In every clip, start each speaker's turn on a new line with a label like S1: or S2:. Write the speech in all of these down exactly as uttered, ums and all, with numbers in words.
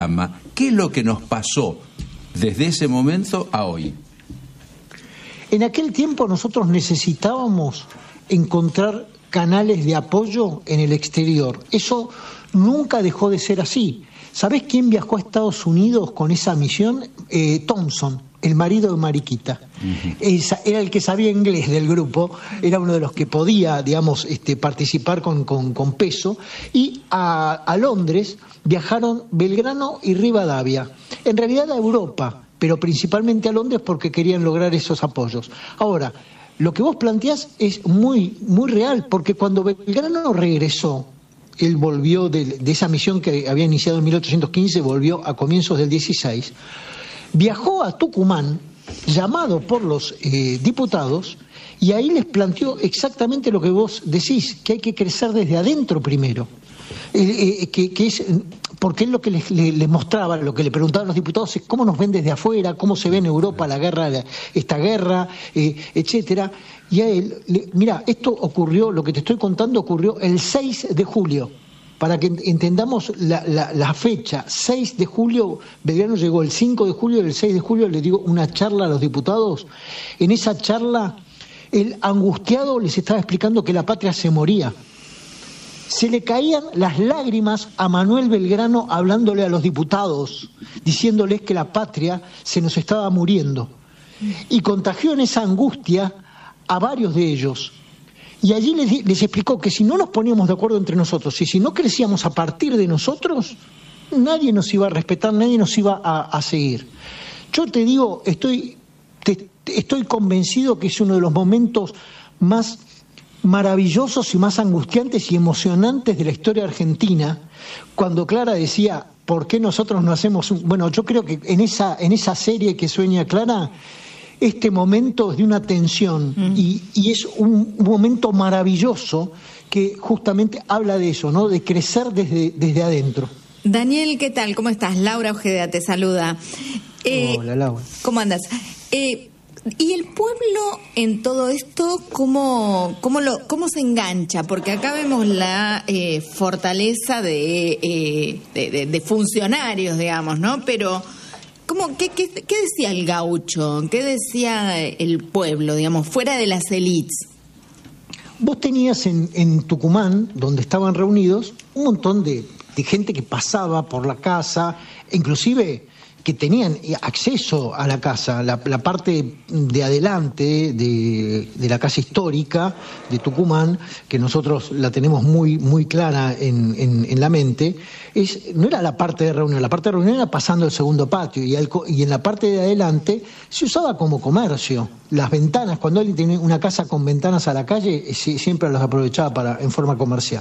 S1: programa, ¿qué es lo que nos pasó desde ese momento a hoy?
S2: En aquel tiempo nosotros necesitábamos encontrar canales de apoyo en el exterior. Eso nunca dejó de ser así. ¿Sabés quién viajó a Estados Unidos con esa misión? Eh, Thompson, el marido de Mariquita. Uh-huh. Esa, era el que sabía inglés del grupo, era uno de los que podía, digamos, este, participar con, con, con peso. Y a, a Londres viajaron Belgrano y Rivadavia. En realidad a Europa, pero principalmente a Londres porque querían lograr esos apoyos. Ahora, lo que vos planteás es muy, muy real, porque cuando Belgrano regresó, él volvió de, de esa misión que había iniciado en mil ochocientos quince, volvió a comienzos del dieciséis, viajó a Tucumán, llamado por los eh, diputados, y ahí les planteó exactamente lo que vos decís, que hay que crecer desde adentro primero. Eh, eh, que, que es porque él lo que les, les, les mostraba, lo que le preguntaban los diputados es cómo nos ven desde afuera, cómo se ve en Europa la guerra, la, esta guerra, eh, etcétera. Y a él, le, mira, esto ocurrió, lo que te estoy contando ocurrió el seis de julio, para que entendamos la, la, la fecha. seis de julio, Belgrano llegó el cinco de julio, y el seis de julio le dio una charla a los diputados. En esa charla, el angustiado les estaba explicando que la patria se moría. Se le caían las lágrimas a Manuel Belgrano hablándole a los diputados, diciéndoles que la patria se nos estaba muriendo. Y contagió en esa angustia a varios de ellos. Y allí les, les explicó que si no nos poníamos de acuerdo entre nosotros y si no crecíamos a partir de nosotros, nadie nos iba a respetar, nadie nos iba a, a seguir. Yo te digo, estoy, te, estoy convencido que es uno de los momentos más maravillosos y más angustiantes y emocionantes de la historia argentina, cuando Clara decía, ¿por qué nosotros no hacemos un...? Bueno, yo creo que en esa, en esa serie que sueña Clara, este momento es de una tensión mm. y, y es un, un momento maravilloso que justamente habla de eso, ¿no? De crecer desde, desde adentro.
S3: Daniel, ¿qué tal? ¿Cómo estás? Laura Ojeda te saluda.
S2: Eh, Hola, Laura.
S3: ¿Cómo andas? Eh, ¿Y el pueblo en todo esto cómo, cómo, lo, cómo se engancha? Porque acá vemos la eh, fortaleza de, eh, de, de, de funcionarios, digamos, ¿no? Pero ¿cómo, qué, qué, ¿qué decía el gaucho? ¿Qué decía el pueblo, digamos, fuera de las élites?
S2: Vos tenías en, en Tucumán, donde estaban reunidos, un montón de, de gente que pasaba por la casa, inclusive que tenían acceso a la casa, la, la parte de adelante de, de la casa histórica de Tucumán, que nosotros la tenemos muy muy clara en, en, en la mente, es, no era la parte de reunión, la parte de reunión era pasando el segundo patio, y, al, y en la parte de adelante se usaba como comercio. Las ventanas, cuando alguien tenía una casa con ventanas a la calle, siempre las aprovechaba para, en forma comercial.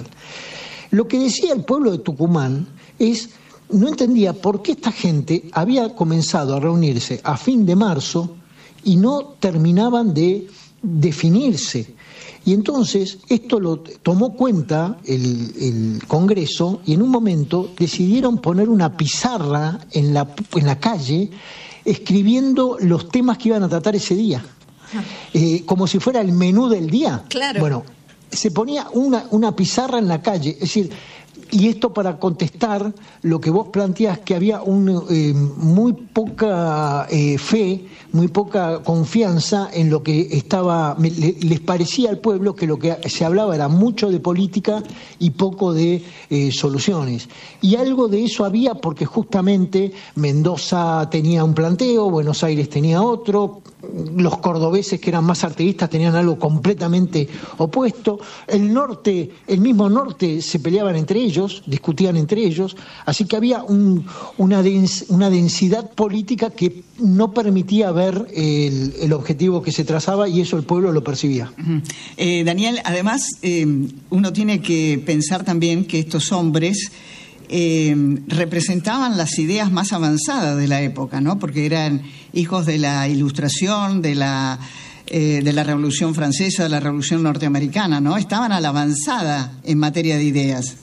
S2: Lo que decía el pueblo de Tucumán es... no entendía por qué esta gente había comenzado a reunirse a fin de marzo y no terminaban de definirse. Y entonces esto lo tomó cuenta el, el Congreso y en un momento decidieron poner una pizarra en la, en la calle escribiendo los temas que iban a tratar ese día, eh, como si fuera el menú del día.
S3: Claro.
S2: Bueno, se ponía una, una pizarra en la calle, es decir... Y esto para contestar lo que vos planteás, que había un, eh, muy poca eh, fe, muy poca confianza en lo que estaba, me, le, les parecía al pueblo que lo que se hablaba era mucho de política y poco de eh, soluciones. Y algo de eso había porque justamente Mendoza tenía un planteo, Buenos Aires tenía otro, los cordobeses que eran más artiguistas tenían algo completamente opuesto, el norte, el mismo norte se peleaban entre ellos, discutían entre ellos, así que había un, una, dens, una densidad política que no permitía ver el, el objetivo que se trazaba y eso el pueblo lo percibía.
S4: Uh-huh. eh, Daniel, además eh, uno tiene que pensar también que estos hombres eh, representaban las ideas más avanzadas de la época, ¿no? Porque eran hijos de la Ilustración, de la eh, de la Revolución Francesa, de la Revolución Norteamericana, ¿no? Estaban a la avanzada en materia de ideas.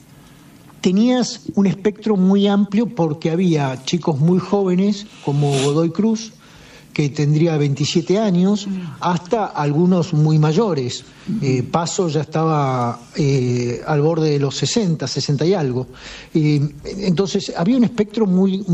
S2: Tenías un espectro muy amplio porque había chicos muy jóvenes como Godoy Cruz, que tendría veintisiete años, hasta algunos muy mayores. Eh, Paso ya estaba eh, al borde de los sesenta, sesenta y algo. Eh, entonces había un espectro muy